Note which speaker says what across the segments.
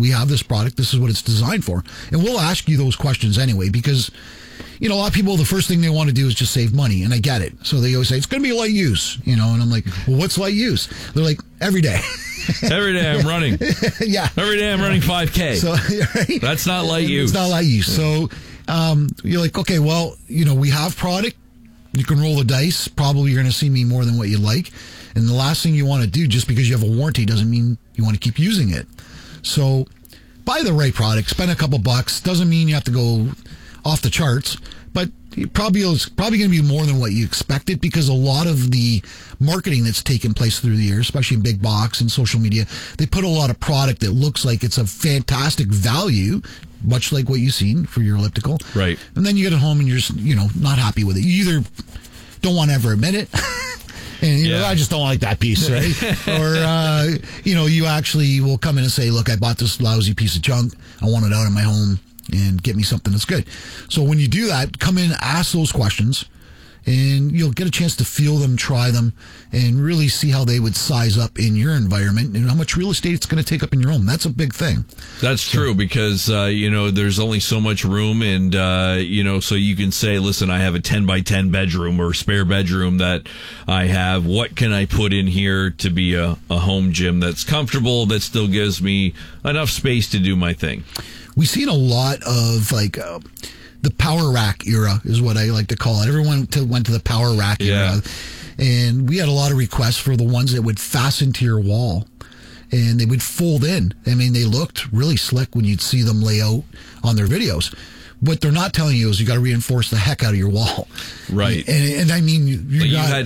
Speaker 1: we have this product. This is what it's designed for. And we'll ask you those questions anyway, because, a lot of people, the first thing they want to do is just save money. And I get it. So they always say, it's going to be light use, and I'm like, well, what's light use? They're like, every day.
Speaker 2: Every day I'm running.
Speaker 1: Yeah.
Speaker 2: Every day I'm running 5K.
Speaker 1: So, right?
Speaker 2: That's not light use.
Speaker 1: It's not light use. So you're like, okay, well, we have product. You can roll the dice. Probably you're going to see me more than what you like. And the last thing you want to do, just because you have a warranty, doesn't mean you want to keep using it. So buy the right product. Spend a couple bucks. Doesn't mean you have to go off the charts. But it's probably going to be more than what you expected, because a lot of the marketing that's taken place through the years, especially in big box and social media, they put a lot of product that looks like it's a fantastic value, much like what you've seen for your elliptical.
Speaker 2: Right.
Speaker 1: And then you get it home and you're just, not happy with it. You either don't want to ever admit it, and I just don't like that piece, right? Or, you actually will come in and say, look, I bought this lousy piece of junk. I want it out of my home, and get me something that's good. So when you do that, come in, ask those questions, and you'll get a chance to feel them, try them, and really see how they would size up in your environment and how much real estate it's going to take up in your home. That's a big thing.
Speaker 2: That's true, because, there's only so much room, and, so you can say, listen, I have a 10 by 10 bedroom or spare bedroom that I have. What can I put in here to be a home gym that's comfortable, that still gives me enough space to do my thing?
Speaker 1: We've seen a lot of the power rack era is what I like to call it. Everyone went to the power rack era. And we had a lot of requests for the ones that would fasten to your wall and they would fold in. I mean, they looked really slick when you'd see them lay out on their videos. What they're not telling you is you got to reinforce the heck out of your wall.
Speaker 2: Right.
Speaker 1: And I mean,
Speaker 2: you had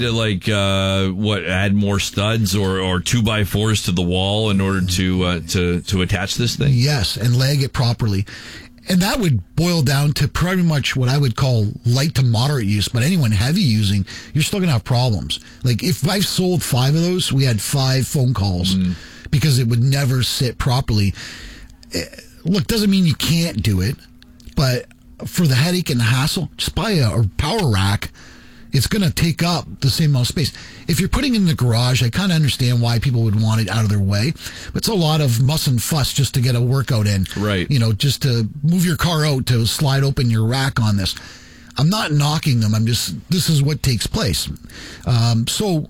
Speaker 2: to add more studs or 2x4s to the wall in order to attach this thing?
Speaker 1: Yes, and leg it properly. And that would boil down to pretty much what I would call light to moderate use, but anyone heavy using, you're still going to have problems. Like if I've sold 5 of those, we had 5 phone calls because it would never sit properly. Look, doesn't mean you can't do it. But for the headache and the hassle, just buy a power rack. It's going to take up the same amount of space. If you're putting it in the garage, I kind of understand why people would want it out of their way. But it's a lot of muss and fuss just to get a workout in.
Speaker 2: Right.
Speaker 1: Just to move your car out to slide open your rack on this. I'm not knocking them. This is what takes place. So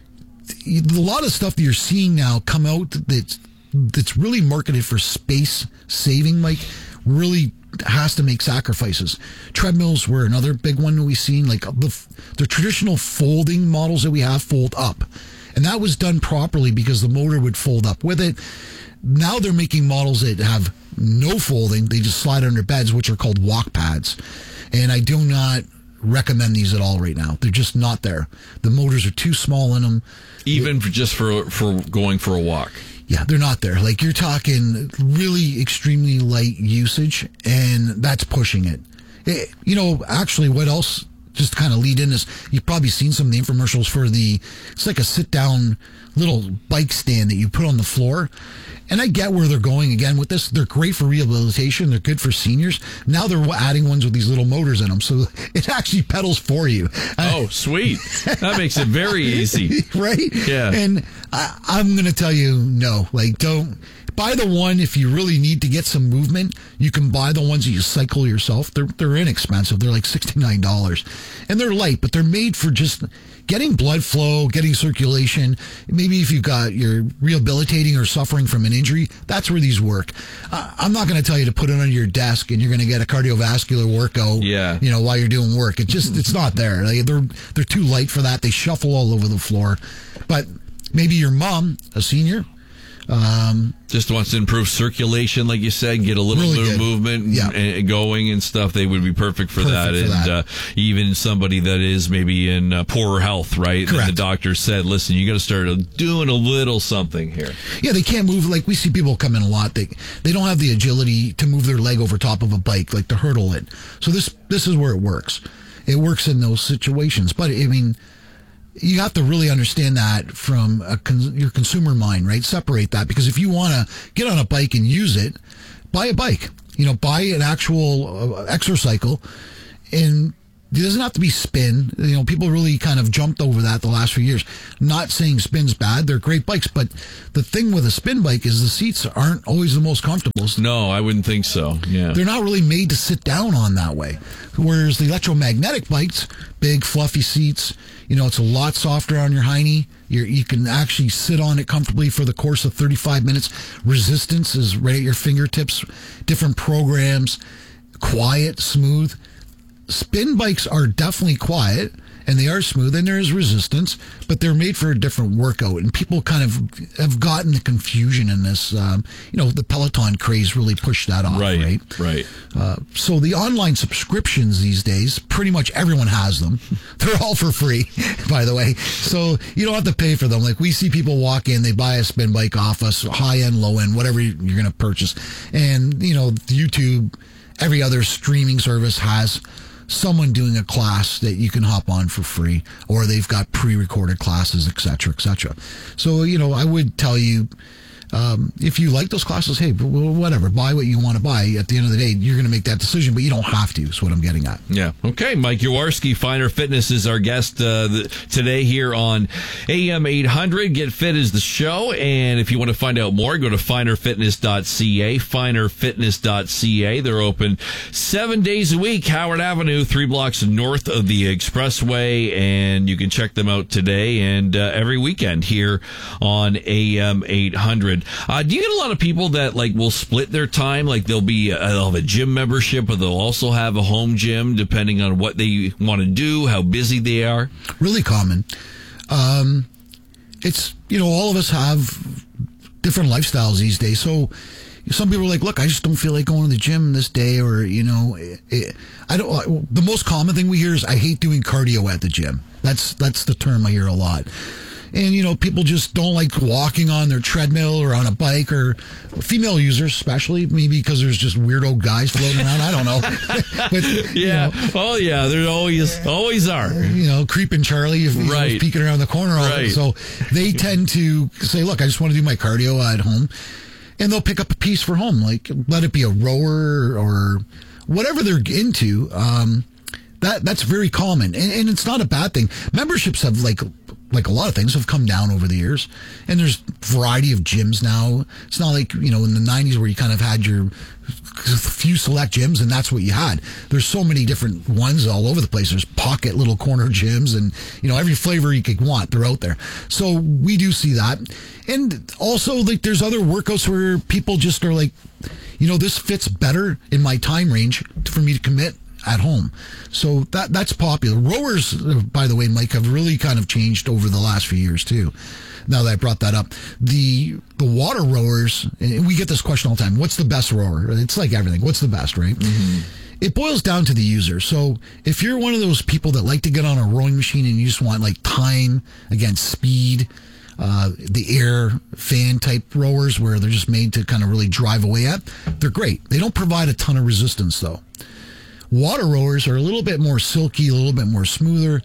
Speaker 1: a lot of stuff that you're seeing now come out that's really marketed for space saving, Mike, really has to make sacrifices. Treadmills were another big one that we've seen, like the traditional folding models that we have fold up. And that was done properly because the motor would fold up with it. Now they're making models that have no folding. They just slide under beds, which are called walk pads. And I do not recommend these at all right now. They're just not there. The motors are too small in them.
Speaker 2: Even for going for a walk.
Speaker 1: Yeah, they're not there. Like you're talking really extremely light usage, and that's pushing it. Actually, what else? Just to kind of lead in this, you've probably seen some of the infomercials for it's like a sit-down little bike stand that you put on the floor. And I get where they're going again with this. They're great for rehabilitation. They're good for seniors. Now they're adding ones with these little motors in them. So it actually pedals for you.
Speaker 2: Oh, sweet. That makes it very easy.
Speaker 1: Right?
Speaker 2: Yeah.
Speaker 1: And I'm going to tell you, no. Like, don't buy the one if you really need to get some movement. You can buy the ones that you cycle yourself. They're inexpensive. They're like $69. And they're light, but they're made for just getting blood flow, getting circulation. Maybe if you're rehabilitating or suffering from an injury, that's where these work. I'm not going to tell you to put it under your desk and you're going to get a cardiovascular workout.
Speaker 2: Yeah.
Speaker 1: While you're doing work. It's not there. Like, they're too light for that. They shuffle all over the floor. But maybe your mom, a senior,
Speaker 2: just wants to improve circulation, like you said, get a little
Speaker 1: really
Speaker 2: bit of movement and going and stuff. They would be perfect for that. Even somebody that is maybe in poorer health, right?
Speaker 1: Correct.
Speaker 2: The doctor said, listen, you got to start doing a little something here.
Speaker 1: Yeah, they can't move. Like we see people come in a lot. They don't have the agility to move their leg over top of a bike, like to hurdle it. So this is where it works. It works in those situations. But I mean, you have to really understand that from your consumer mind, right? Separate that, because if you want to get on a bike and use it, buy a bike. Buy an actual exercycle, and It doesn't have to be spin. You know, people really kind of jumped over that the last few years. Not saying spin's bad. They're great bikes. But the thing with a spin bike is the seats aren't always the most comfortable.
Speaker 2: No, I wouldn't think so. Yeah.
Speaker 1: They're not really made to sit down on that way. Whereas the electromagnetic bikes, big, fluffy seats, you know, it's a lot softer on your hiney. You can actually sit on it comfortably for the course of 35 minutes. Resistance is right at your fingertips. Different programs, quiet, smooth. Spin bikes are definitely quiet, and they are smooth, and there is resistance, but they're made for a different workout, and people kind of have gotten the confusion in this. You know, the Peloton craze really pushed that off, right?
Speaker 2: Right.
Speaker 1: So the online subscriptions these days, pretty much everyone has them. They're all for free, by the way. So you don't have to pay for them. Like, we see people walk in, they buy a spin bike off us, high end, low end, whatever you're going to purchase. And, you know, YouTube, every other streaming service has someone doing a class that you can hop on for free, or they've got pre-recorded classes, et cetera, et cetera. So, you know, I would tell you, if you like those classes, hey, whatever, buy what you want to buy. At the end of the day, you're going to make that decision, but you don't have to, is what I'm getting at.
Speaker 2: Yeah. Okay. Mike Yawarski, Finer Fitness, is our guest today here on AM 800. Get Fit is the show. And if you want to find out more, go to finerfitness.ca, finerfitness.ca. They're open 7 days a week, Howard Avenue, 3 blocks north of the Expressway. And you can check them out today and every weekend here on AM 800. Do you get a lot of people that like will split their time? Like they'll have a gym membership, but they'll also have a home gym depending on what they want to do, how busy they are.
Speaker 1: Really common. It's, you know, all of us have different lifestyles these days. So some people are like, look, I just don't feel like going to the gym this day, or, you know, I don't. The most common thing we hear is, I hate doing cardio at the gym. That's the term I hear a lot. And, you know, people just don't like walking on their treadmill or on a bike, or female users especially, maybe because there's just weirdo guys floating around. I don't know. But,
Speaker 2: yeah.
Speaker 1: You know,
Speaker 2: oh, yeah. There always are.
Speaker 1: You know, creeping Charlie,
Speaker 2: right.
Speaker 1: Peeking around the corner.
Speaker 2: Right.
Speaker 1: So they tend to say, look, I just want to do my cardio at home. And they'll pick up a piece for home, like let it be a rower or whatever they're into. That's very common. And it's not a bad thing. Memberships have like a lot of things have come down over the years, and there's variety of gyms now. It's not like, you know, in the 90s where you kind of had your few select gyms and that's what you had. There's so many different ones all over the place. There's pocket little corner gyms, and, you know, every flavor you could want, they're out there. So we do see that. And also, like, there's other workouts where people just are like, you know, this fits better in my time range for me to commit at home. So that's popular. Rowers, by the way, Mike, have really kind of changed over the last few years too. Now that I brought that up, the water rowers, and we get this question all the time, what's the best rower? It's like everything. What's the best, right? Mm-hmm. It boils down to the user. So if you're one of those people that like to get on a rowing machine and you just want like time against speed, the air fan type rowers where they're just made to kind of really drive away at, they're great. They don't provide a ton of resistance though. Water rowers are a little bit more silky, a little bit more smoother.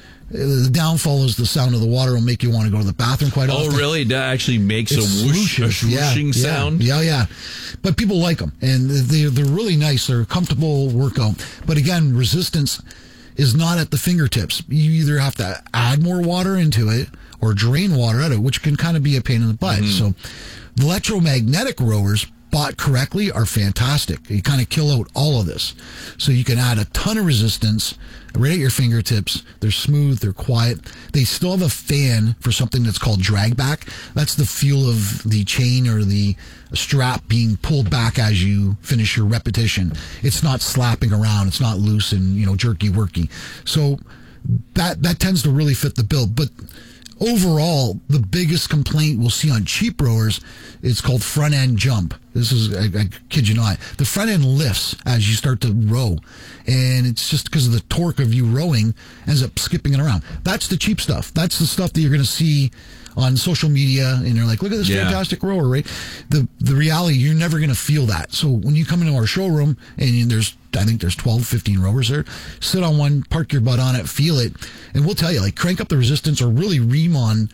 Speaker 1: The downfall is the sound of the water will make you want to go to the bathroom quite often.
Speaker 2: Oh, really? That actually makes a swooshing sound?
Speaker 1: Yeah. But people like them, and they're really nice. They're a comfortable workout. But again, resistance is not at the fingertips. You either have to add more water into it or drain water out of it, which can kind of be a pain in the butt. Mm-hmm. So the electromagnetic rowers, bought correctly, are fantastic. You kind of kill out all of this. So you can add a ton of resistance right at your fingertips. They're smooth, they're quiet. They still have a fan for something that's called drag back. That's the feel of the chain or the strap being pulled back as you finish your repetition. It's not slapping around. It's not loose and, you know, jerky worky. So that tends to really fit the bill. But overall, the biggest complaint we'll see on cheap rowers is called front end jump. This is, I kid you not, the front end lifts as you start to row. And it's just because of the torque of you rowing ends up skipping it around. That's the cheap stuff. That's the stuff that you're going to see on social media, and you're like, look at this fantastic rower, right? The reality, you're never going to feel that. So when you come into our showroom, and I think there's 12, 15 rowers there, sit on one, park your butt on it, feel it, and we'll tell you, like, crank up the resistance or really ream on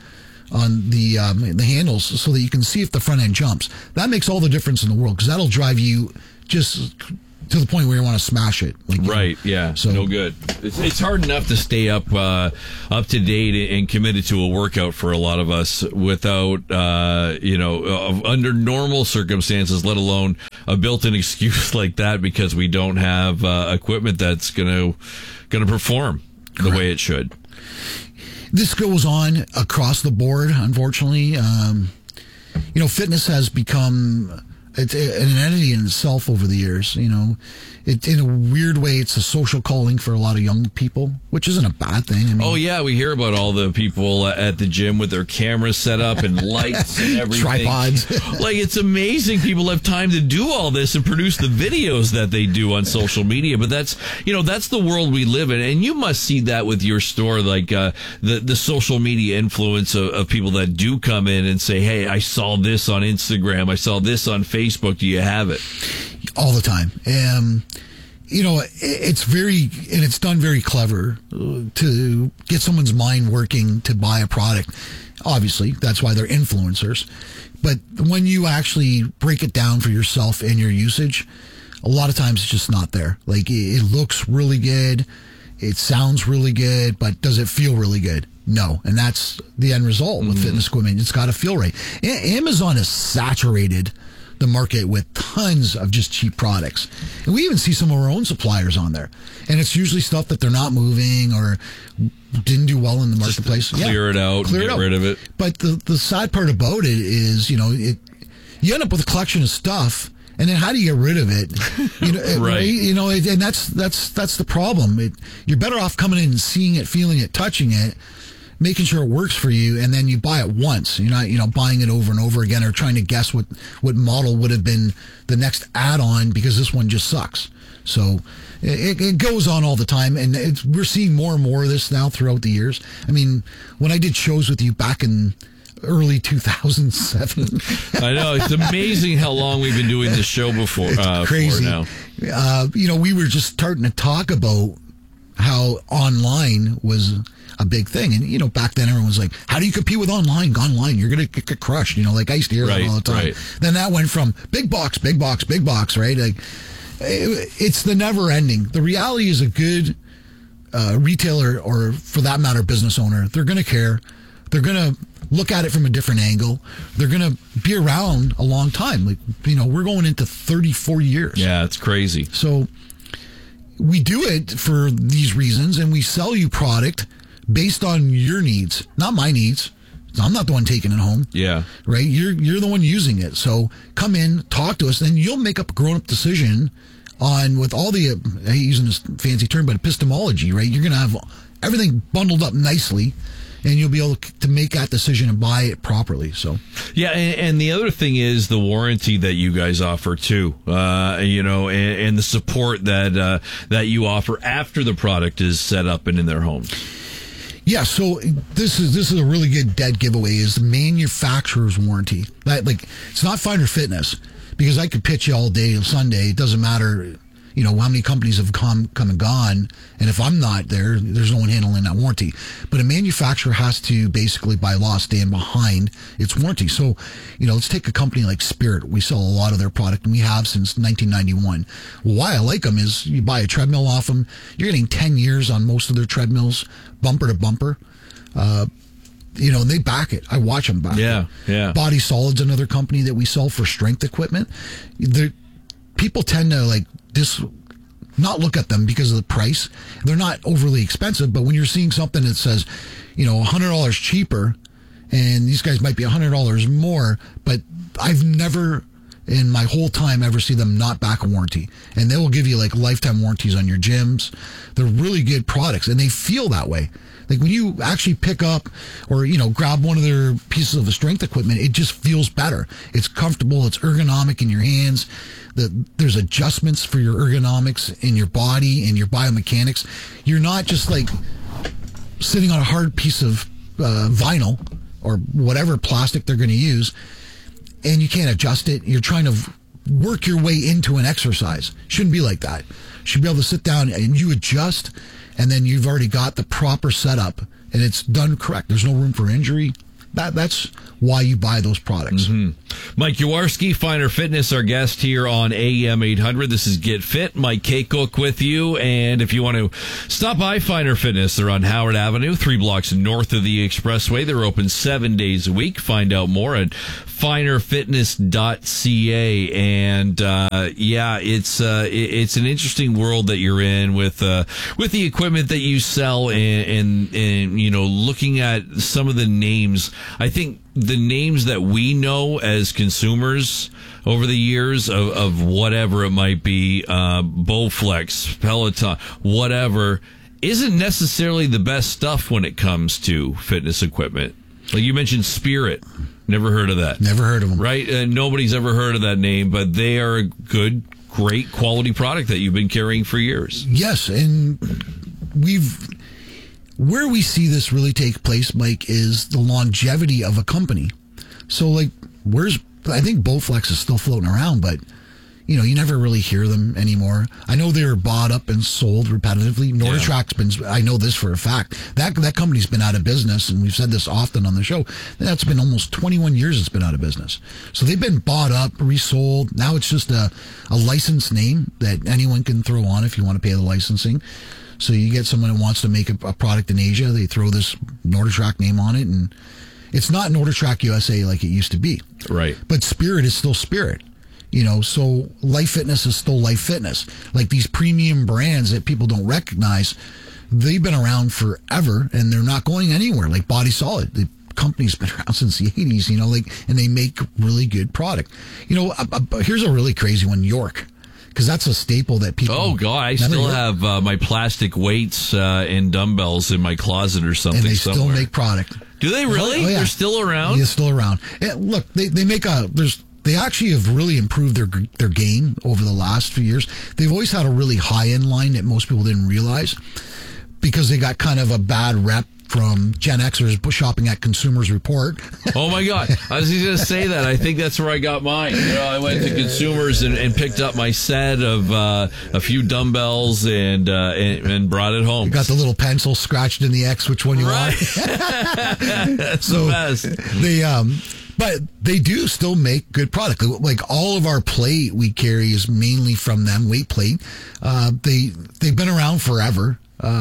Speaker 1: the handles so that you can see if the front end jumps. That makes all the difference in the world, because that'll drive you just to the point where you want to smash it. Like,
Speaker 2: right. Yeah. So no good. It's hard enough to stay up to date and committed to a workout for a lot of us without, under normal circumstances, let alone a built-in excuse like that because we don't have equipment that's going to perform the way it should.
Speaker 1: This goes on across the board, unfortunately. Fitness has become an entity in itself over the years. In a weird way, it's a social calling for a lot of young people, which isn't a bad thing. I mean,
Speaker 2: we hear about all the people at the gym with their cameras set up and lights and everything.
Speaker 1: Tripods.
Speaker 2: It's amazing people have time to do all this and produce the videos that they do on social media. But that's the world we live in. And you must see that with your store, the social media influence of people that do come in and say, hey, I saw this on Instagram. I saw this on Facebook. Do you have it?
Speaker 1: All the time. It's done very clever to get someone's mind working to buy a product. Obviously, that's why they're influencers. But when you actually break it down for yourself and your usage, a lot of times it's just not there. It looks really good. It sounds really good, but does it feel really good? No. And that's the end result with fitness equipment. It's got to feel right. Amazon is saturated the market with tons of just cheap products. And we even see some of our own suppliers on there. And it's usually stuff that they're not moving or didn't do well in the marketplace.
Speaker 2: Just clear it out, get rid of it.
Speaker 1: But the sad part about it is, you end up with a collection of stuff, and then how do you get rid of it?
Speaker 2: Right.
Speaker 1: And that's the problem. You're better off coming in and seeing it, feeling it, touching it, making sure it works for you, and then you buy it once. You're not, buying it over and over again or trying to guess what model would have been the next add-on because this one just sucks. So it goes on all the time, and we're seeing more and more of this now throughout the years. I mean, when I did shows with you back in early 2007.
Speaker 2: I know. It's amazing how long we've been doing this show before.
Speaker 1: It's crazy.
Speaker 2: Now.
Speaker 1: We were just starting to talk about how online was a big thing. And, back then everyone was like, how do you compete with online? Online, you're going to get crushed. I used to hear that all the time.
Speaker 2: Right.
Speaker 1: Then that went from big box, right? It's the never ending. The reality is a good retailer, or for that matter, business owner, they're going to care. They're going to look at it from a different angle. They're going to be around a long time. We're going into 34 years.
Speaker 2: Yeah, it's crazy.
Speaker 1: So we do it for these reasons, and we sell you product based on your needs, not my needs. I'm not the one taking it home.
Speaker 2: Yeah.
Speaker 1: Right? You're the one using it. So come in, talk to us, then you'll make up a grown-up decision on, with all the, I hate using this fancy term, but epistemology, right? You're going to have everything bundled up nicely, and you'll be able to make that decision and buy it properly. So,
Speaker 2: yeah, and the other thing is the warranty that you guys offer too, and the support that you offer after the product is set up and in their homes.
Speaker 1: Yeah, so this is a really good dead giveaway, is the manufacturer's warranty. It's not Finder Fitness, because I could pitch you all day on Sunday. It doesn't matter, how many companies have come and gone, and if I'm not there, there's no one handling that warranty. But a manufacturer has to basically, by law, stand behind its warranty. So, let's take a company like Spirit. We sell a lot of their product, and we have since 1991. Why I like them is you buy a treadmill off them, you're getting 10 years on most of their treadmills, bumper to bumper. And they back it. I watch them back it.
Speaker 2: Yeah.
Speaker 1: Body Solid's another company that we sell for strength equipment. People tend to not look at them because of the price. They're not overly expensive, but when you're seeing something that says, $100 cheaper, and these guys might be $100 more, but I've never in my whole time ever see them not back a warranty. And they will give you lifetime warranties on your gyms. They're really good products, and they feel that way. When you actually pick up or, grab one of their pieces of the strength equipment, it just feels better. It's comfortable. It's ergonomic in your hands. There's adjustments for your ergonomics in your body and your biomechanics. You're not just sitting on a hard piece of vinyl or whatever plastic they're going to use, and you can't adjust it. You're trying to work your way into an exercise. Shouldn't be like that. Should be able to sit down and you adjust, and then you've already got the proper setup, and it's done correct. There's no room for injury. That's why you buy those products.
Speaker 2: Mike Yawarski, Finer Fitness, our guest here on AM 800. This is Get Fit. Mike Kaycook with you. And if you want to stop by Finer Fitness, they're on Howard Avenue, 3 blocks north of the Expressway. They're open 7 days a week. Find out more at finerfitness.ca. And it's an interesting world that you're in with the equipment that you sell, and looking at some of the names. I think the names that we know as consumers over the years of whatever it might be, Bowflex, Peloton, whatever, isn't necessarily the best stuff when it comes to fitness equipment. Like you mentioned Spirit. Never heard of that.
Speaker 1: Never heard of them.
Speaker 2: Right? Nobody's ever heard of that name, but they are a good, great quality product that you've been carrying for years.
Speaker 1: Yes, and where we see this really take place, Mike, is the longevity of a company. So, I think Bowflex is still floating around, but, you never really hear them anymore. I know they're bought up and sold repetitively. NordicTrac's been, I know this for a fact, that company's been out of business, and we've said this often on the show. That's been almost 21 years it's been out of business. So they've been bought up, resold. Now it's just a licensed name that anyone can throw on if you want to pay the licensing. So you get someone who wants to make a product in Asia, they throw this NordicTrac name on it, and it's not NordicTrac USA like it used to be.
Speaker 2: Right.
Speaker 1: But Spirit is still Spirit. So Life Fitness is still Life Fitness. Like these premium brands that people don't recognize, they've been around forever, and they're not going anywhere. Like Body Solid, the company's been around since the 80s, and they make really good product. Here's a really crazy one, York. Because that's a staple that people...
Speaker 2: Oh, God, I still have my plastic weights and dumbbells in my closet or something.
Speaker 1: And they
Speaker 2: somewhere.
Speaker 1: still make product.
Speaker 2: Do they really?
Speaker 1: Oh, yeah.
Speaker 2: They're still around?
Speaker 1: They're still around. And look, they make they actually have really improved their game over the last few years. They've always had a really high-end line that most people didn't realize because they got kind of a bad rep from Gen Xers shopping at Consumers Report.
Speaker 2: Oh my God. I was going to say that. I think that's where I got mine. I went to Consumers and picked up my set of a few dumbbells and brought it home.
Speaker 1: You got the little pencil scratched in the X, which one you want.
Speaker 2: That's the best.
Speaker 1: But they do still make good product. Like all of our plate we carry is mainly from them, weight plate. They've been around forever.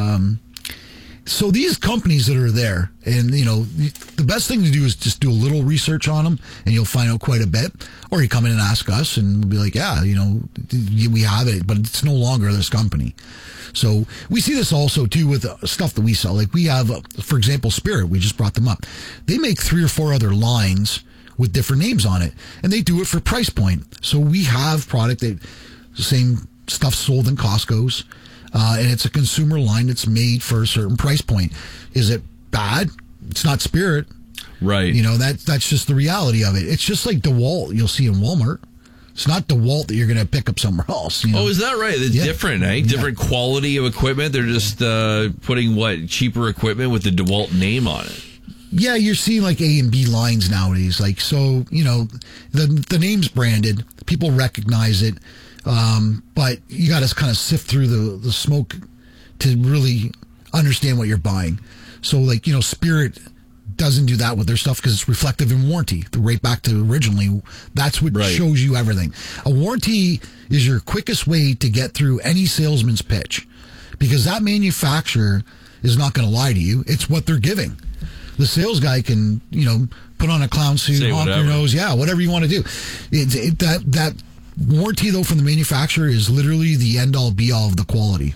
Speaker 1: So these companies that are there, and the best thing to do is just do a little research on them, and you'll find out quite a bit. Or you come in and ask us, and we'll be like, yeah, we have it, but it's no longer this company. So we see this also too with stuff that we sell. Like we have, for example, Spirit. We just brought them up. They make 3 or 4 other lines with different names on it, and they do it for price point. So we have product that the same stuff sold in Costco's. And it's a consumer line that's made for a certain price point. Is it bad? It's not Spirit.
Speaker 2: Right.
Speaker 1: That's just the reality of it. It's just like DeWalt you'll see in Walmart. It's not DeWalt that you're going to pick up somewhere else.
Speaker 2: Oh, is that right? It's different, eh? Different quality of equipment. They're just putting cheaper equipment with the DeWalt name on it.
Speaker 1: Yeah, you're seeing like A and B lines nowadays. Like, so, the name's branded. People recognize it. But you got to kind of sift through the smoke to really understand what you're buying. So Spirit doesn't do that with their stuff because it's reflective in warranty. Right back to originally, that's what shows you everything. A warranty is your quickest way to get through any salesman's pitch because that manufacturer is not going to lie to you. It's what they're giving. The sales guy can, put on a clown suit, honk your nose, whatever you want to do. That warranty, though, from the manufacturer is literally the end-all, be-all of the quality.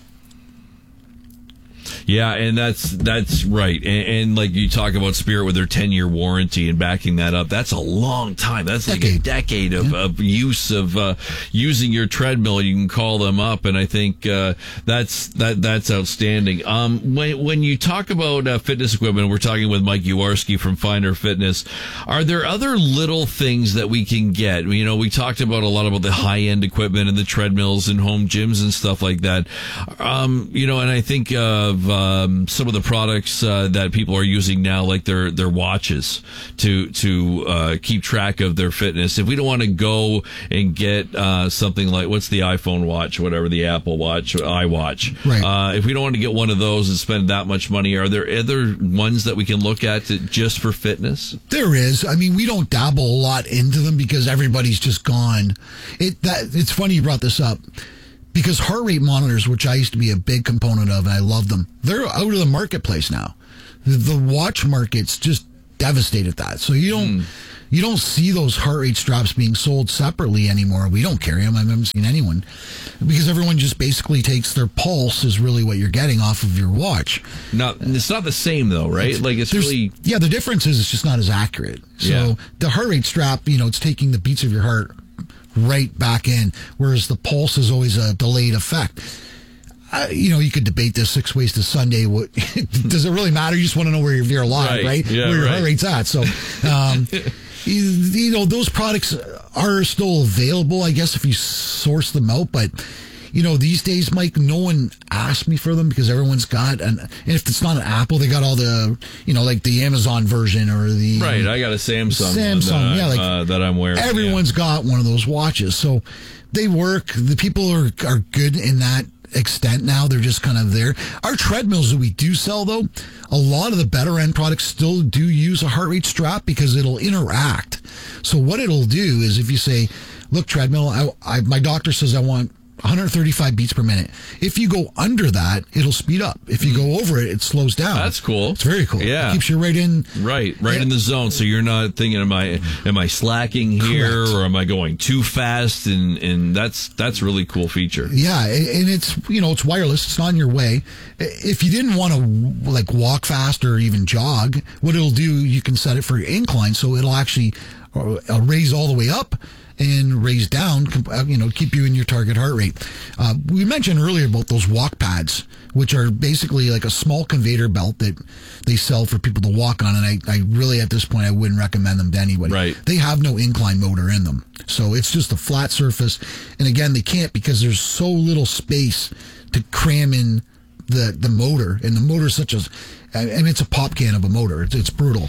Speaker 2: Yeah, and that's right. And like you talk about Spirit with their 10-year warranty and backing that up, that's a long time. That's like a decade of use of using your treadmill. You can call them up, and I think that's outstanding. When you talk about fitness equipment, we're talking with Mike Yawarski from Finer Fitness. Are there other little things that we can get? We talked about a lot about the high-end equipment and the treadmills and home gyms and stuff like that. And I think of some of the products that people are using now, like their watches, to keep track of their fitness. If we don't want to go and get something like, what's the iPhone watch, whatever, the Apple Watch, iWatch.
Speaker 1: Right.
Speaker 2: If we don't want to get one of those and spend that much money, are there other ones that we can look at just for fitness?
Speaker 1: There is. I mean, we don't dabble a lot into them because everybody's just gone. It's funny you brought this up, because heart rate monitors, which I used to be a big component of, and I love them, they're out of the marketplace now. The watch market's just devastated that. So you don't see those heart rate straps being sold separately anymore. We don't carry them. I haven't seen anyone, because everyone just basically takes their pulse is really what you're getting off of your watch.
Speaker 2: It's not the same though, right? It's really...
Speaker 1: Yeah, the difference is it's just not as accurate. So the heart rate strap, it's taking the beats of your heart right back in, whereas the pulse is always a delayed effect. You could debate this 6 ways to Sunday. Does it really matter? You just want to know where you're alive, right?
Speaker 2: Yeah,
Speaker 1: where your heart rate's at. So, those products are still available, I guess, if you source them out. But, these days, Mike, no one asks me for them because everyone's got, and if it's not an Apple, they got all the, like the Amazon version or the...
Speaker 2: Right, I got a Samsung that I'm wearing.
Speaker 1: Everyone's got one of those watches. So they work. The people are good in that extent now. They're just kind of there. Our treadmills that we do sell, though, a lot of the better end products still do use a heart rate strap because it'll interact. So what it'll do is if you say, look, treadmill, my doctor says I want 135 beats per minute. If you go under that, it'll speed up. If you go over it, it slows down.
Speaker 2: That's cool.
Speaker 1: It's very cool.
Speaker 2: Yeah.
Speaker 1: It keeps you right in
Speaker 2: the zone. So you're not thinking, am I slacking here, correct, or am I going too fast? And that's really cool feature.
Speaker 1: Yeah, and it's it's wireless. It's not in your way. If you didn't want to walk fast or even jog, what it'll do, you can set it for incline, so it'll actually raise all the way up and raise down, keep you in your target heart rate. We mentioned earlier about those walk pads, which are basically like a small conveyor belt that they sell for people to walk on. And I really, at this point, I wouldn't recommend them to anybody.
Speaker 2: Right.
Speaker 1: They have no incline motor in them. So it's just a flat surface. And again, they can't because there's so little space to cram in the motor. And the motor is it's a pop can of a motor. It's brutal.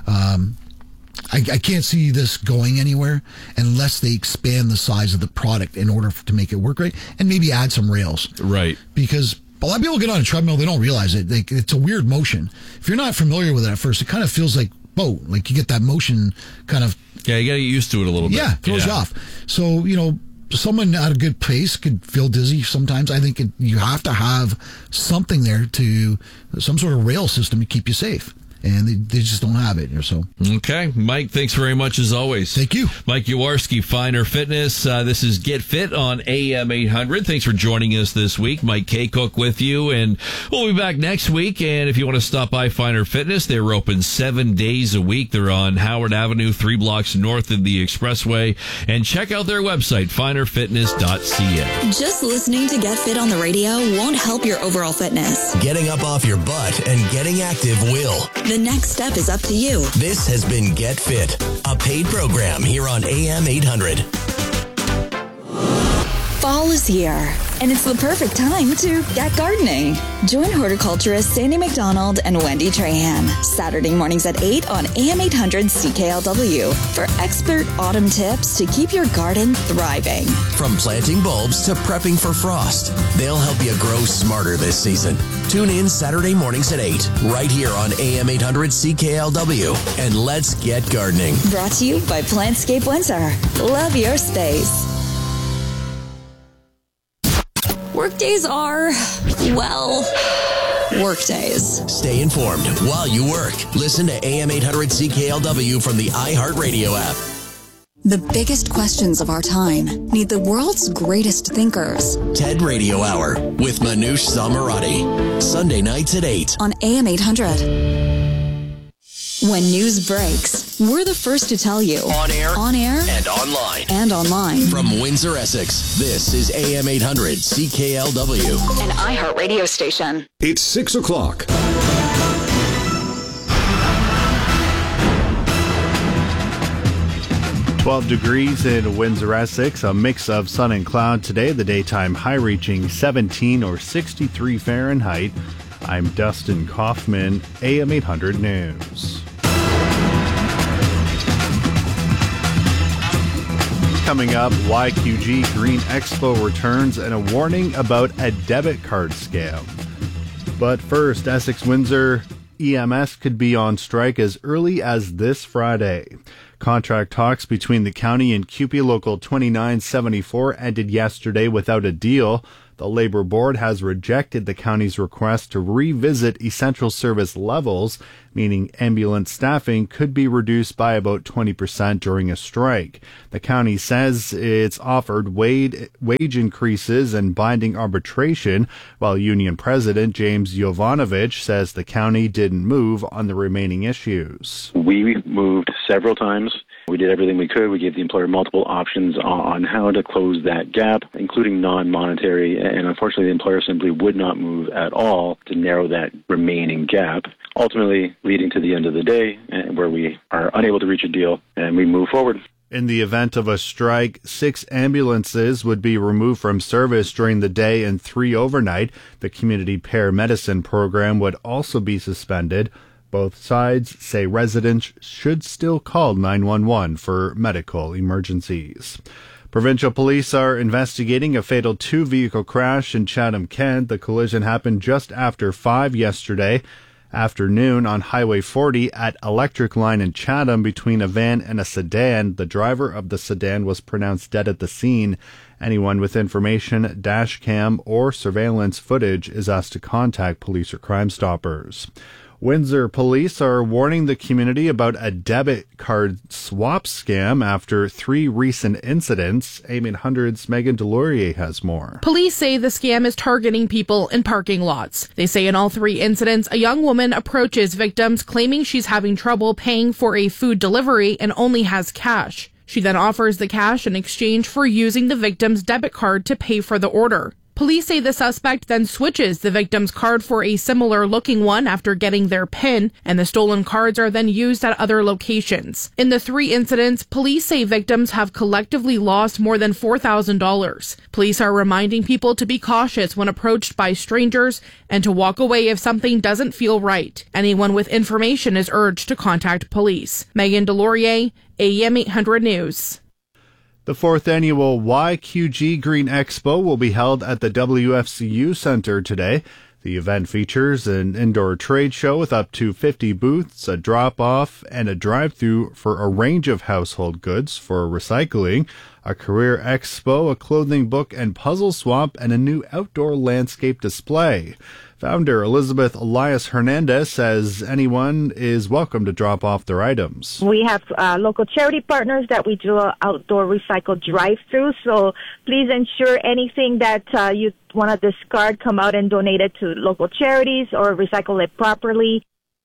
Speaker 1: I can't see this going anywhere unless they expand the size of the product in order to make it work right, and maybe add some rails.
Speaker 2: Right.
Speaker 1: Because a lot of people get on a treadmill, they don't realize it. It's a weird motion. If you're not familiar with it at first, it kind of feels like you get that motion kind of...
Speaker 2: Yeah, you got to get used to it a little bit.
Speaker 1: Yeah, throws you off. So, someone at a good pace could feel dizzy sometimes. I think you have to have something there some sort of rail system to keep you safe. And they just don't have it. So
Speaker 2: okay, Mike, thanks very much as always.
Speaker 1: Thank you.
Speaker 2: Mike Yawarski, Finer Fitness. This is Get Fit on AM 800. Thanks for joining us this week. Mike K. Cook with you, and we'll be back next week. And if you want to stop by Finer Fitness, they're open 7 days a week. They're on Howard Avenue, 3 blocks north of the Expressway. And check out their website, finerfitness.ca.
Speaker 3: Just listening to Get Fit on the radio won't help your overall fitness.
Speaker 4: Getting up off your butt and getting active will.
Speaker 3: The next step is up to you.
Speaker 4: This has been Get Fit, a paid program here on AM 800.
Speaker 3: Fall is here, and it's the perfect time to get gardening. Join horticulturist Sandy McDonald and Wendy Trahan Saturday mornings at 8 on AM 800 CKLW for expert autumn tips to keep your garden thriving.
Speaker 4: From planting bulbs to prepping for frost, they'll help you grow smarter this season. Tune in Saturday mornings at 8 right here on AM 800 CKLW, and let's get gardening.
Speaker 3: Brought to you by Plantscape Windsor. Love your space. Workdays are, workdays.
Speaker 4: Stay informed while you work. Listen to AM 800 CKLW from the iHeartRadio app.
Speaker 3: The biggest questions of our time need the world's greatest thinkers.
Speaker 4: TED Radio Hour with Manoush Zamarati. Sunday nights at 8
Speaker 3: on AM 800. When news breaks, we're the first to tell you.
Speaker 4: On air,
Speaker 3: and online.
Speaker 4: From Windsor, Essex, this is AM 800 CKLW.
Speaker 3: An iHeart radio station.
Speaker 5: It's 6 o'clock.
Speaker 6: "12 degrees in Windsor, Essex, a mix of sun and cloud today. The daytime high reaching 17 or 63 Fahrenheit. I'm Dustin Kaufman, AM 800 News. Coming up, YQG Green Expo returns and a warning about a debit card scam. But first, Essex-Windsor EMS could be on strike as early as this Friday. Contract talks between the county and CUPE Local 2974 ended yesterday without a deal. The Labour Board has rejected the county's request to revisit essential service levels, meaning ambulance staffing could be reduced by about 20% during a strike. The county says it's offered wage increases and binding arbitration, while Union President James Jovanovic says the county didn't move on the remaining issues.
Speaker 5: We moved several times. We did everything we could. We gave the employer multiple options on how to close that gap, including non-monetary, and unfortunately the employer simply would not move at all to narrow that remaining gap, ultimately leading to the end of the day where we are unable to reach a deal and we move forward.
Speaker 6: In the event of a strike, 6 ambulances would be removed from service during the day and 3 overnight. The community paramedicine program would also be suspended. Both sides say residents should still call 911 for medical emergencies. Provincial police are investigating a fatal 2-vehicle crash in Chatham-Kent. The collision happened just after 5 yesterday afternoon on Highway 40 at Electric Line in Chatham between a van and a sedan. The driver of the sedan was pronounced dead at the scene. Anyone with information, dash cam, or surveillance footage is asked to contact police or Crime Stoppers. Windsor police are warning the community about a debit card swap scam after 3 recent incidents. AM 800's Megan Delorier has more.
Speaker 7: Police say the scam is targeting people in parking lots. They say in all 3 incidents, a young woman approaches victims claiming she's having trouble paying for a food delivery and only has cash. She then offers the cash in exchange for using the victim's debit card to pay for the order. Police say the suspect then switches the victim's card for a similar-looking one after getting their PIN, and the stolen cards are then used at other locations. In the 3 incidents, police say victims have collectively lost more than $4,000. Police are reminding people to be cautious when approached by strangers and to walk away if something doesn't feel right. Anyone with information is urged to contact police. Megan Delorier, AM 800 News.
Speaker 6: The 4th annual YQG Green Expo will be held at the WFCU Centre today. The event features an indoor trade show with up to 50 booths, a drop-off, and a drive-through for a range of household goods for recycling, a career expo, a clothing book and puzzle swap, and a new outdoor landscape display. Founder Elizabeth Elias Hernandez says anyone is welcome to drop off their items.
Speaker 8: We have local charity partners that we do an outdoor recycle drive-through, so please ensure anything that you want to discard, come out and donate it to local charities or recycle it properly.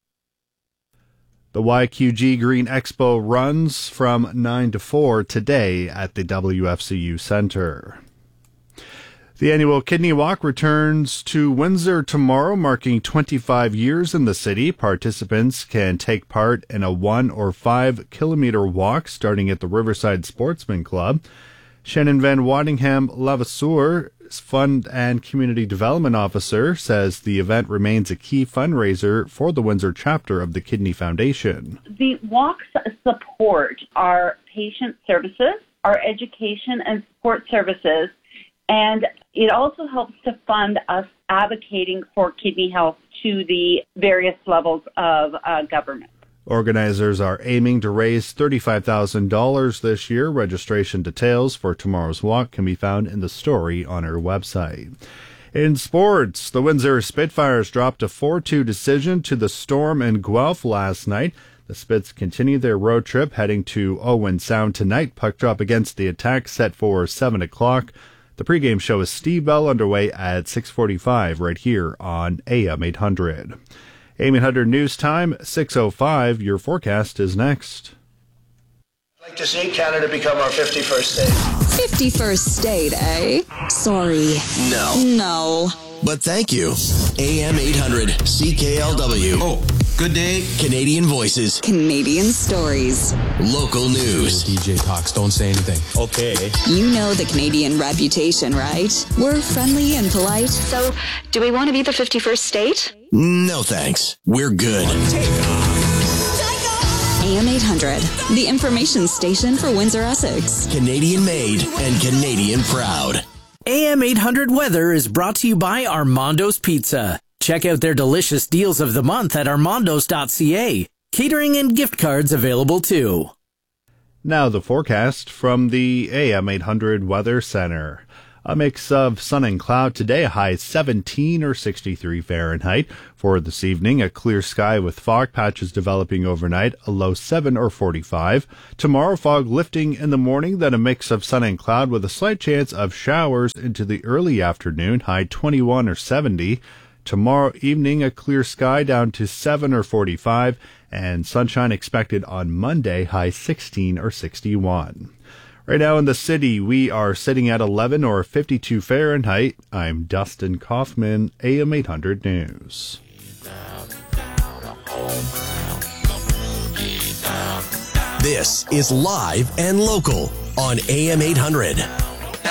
Speaker 8: The
Speaker 6: YQG Green Expo runs from 9 to 4 today at the WFCU Centre. The annual Kidney Walk returns to Windsor tomorrow, marking 25 years in the city. Participants can take part in a 1 or 5 kilometer walk starting at the Riverside Sportsman Club. Shannon Van Waddingham Lavasseur, Fund and Community Development Officer, says the event remains a key fundraiser for the Windsor chapter of the Kidney Foundation.
Speaker 9: The walks support our patient services, our education and support services, and it also helps to fund us advocating for kidney health to the various levels of government.
Speaker 6: Organizers are aiming to raise $35,000 this year. Registration details for tomorrow's walk can be found in the story on our website. In sports, the Windsor Spitfires dropped a 4-2 decision to the Storm in Guelph last night. The Spits continue their road trip heading to Owen Sound tonight. Puck drop against the Attack set for 7 o'clock. The pregame show is Steve Bell underway at 6:45 right here on AM 800. AM 800 News Time, 6:05. Your forecast is next.
Speaker 10: I'd like to see Canada become our 51st state.
Speaker 3: 51st state, eh? Sorry. No.
Speaker 4: But thank you. AM 800 CKLW.
Speaker 11: Oh, good day.
Speaker 4: Canadian Voices.
Speaker 3: Canadian stories.
Speaker 4: Local news.
Speaker 11: DJ talks, don't say anything.
Speaker 10: Okay.
Speaker 3: You know the Canadian reputation, right? We're friendly and polite. So, do we want to be the 51st state?
Speaker 4: No thanks. We're good.
Speaker 3: AM 800, the information station for Windsor, Essex.
Speaker 4: Canadian made and Canadian proud.
Speaker 12: AM 800 weather is brought to you by Armando's Pizza. Check out their delicious deals of the month at armandos.ca. Catering and gift cards available too.
Speaker 6: Now the forecast from the AM 800 Weather Center. A mix of sun and cloud today, a high 17 or 63 Fahrenheit. For this evening, a clear sky with fog patches developing overnight, a low 7 or 45. Tomorrow, fog lifting in the morning, then a mix of sun and cloud with a slight chance of showers into the early afternoon, high 21 or 70. Tomorrow evening, a clear sky down to 7 or 45, and sunshine expected on Monday, high 16 or 61. Right now in the city, we are sitting at 11 or 52 Fahrenheit. I'm Dustin Kaufman, AM 800 News.
Speaker 4: This is Live and Local on AM 800.